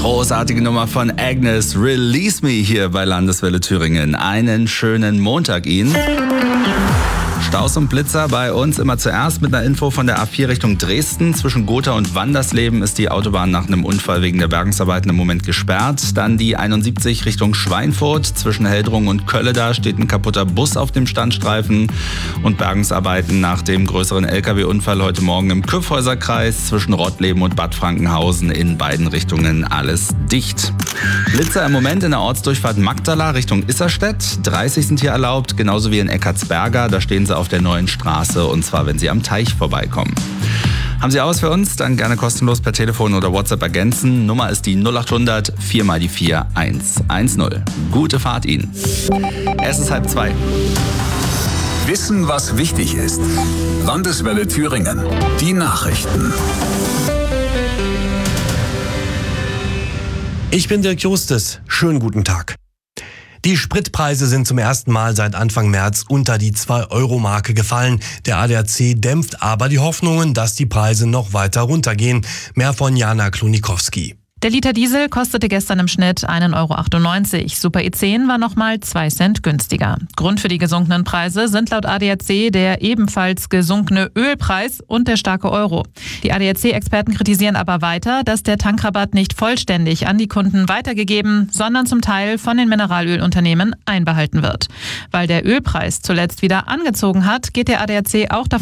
Großartige Nummer von Agnes, Release Me hier bei Landeswelle Thüringen. Einen schönen Montag Ihnen. Staus und Blitzer bei uns immer zuerst mit einer Info von der A4 Richtung Dresden. Zwischen Gotha und Wandersleben ist die Autobahn nach einem Unfall wegen der Bergungsarbeiten im Moment gesperrt. Dann die 71 Richtung Schweinfurt. Zwischen Heldrung und Kölle da steht ein kaputter Bus auf dem Standstreifen. Und Bergungsarbeiten nach dem größeren LKW-Unfall heute Morgen im Kyffhäuserkreis. Zwischen Rottleben und Bad Frankenhausen in beiden Richtungen alles dicht. Blitzer im Moment in der Ortsdurchfahrt Magdala Richtung Isserstedt. 30 sind hier erlaubt, genauso wie in Eckartsberga. Da stehen sie auf der neuen Straße, und zwar, wenn Sie am Teich vorbeikommen. Haben Sie aus für uns? Dann gerne kostenlos per Telefon oder WhatsApp ergänzen. Nummer ist die 0800 4 mal die 4 110. Gute Fahrt Ihnen. Es ist 1:30. Wissen, was wichtig ist. Landeswelle Thüringen. Die Nachrichten. Ich bin Dirk Justus. Schönen guten Tag. Die Spritpreise sind zum ersten Mal seit Anfang März unter die 2-Euro-Marke gefallen. Der ADAC dämpft aber die Hoffnungen, dass die Preise noch weiter runtergehen. Mehr von Jana Klonikowski. Der Liter Diesel kostete gestern im Schnitt 1,98 €. Super E10 war nochmal 2 Cent günstiger. Grund für die gesunkenen Preise sind laut ADAC der ebenfalls gesunkene Ölpreis und der starke Euro. Die ADAC-Experten kritisieren aber weiter, dass der Tankrabatt nicht vollständig an die Kunden weitergegeben, sondern zum Teil von den Mineralölunternehmen einbehalten wird. Weil der Ölpreis zuletzt wieder angezogen hat, geht der ADAC auch davon